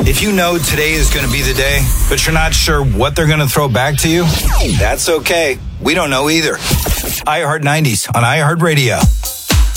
If you know today is going to be the day, but you're not sure what they're going to throw back to you, that's okay. We don't know either. iHeart 90s on iHeartRadio.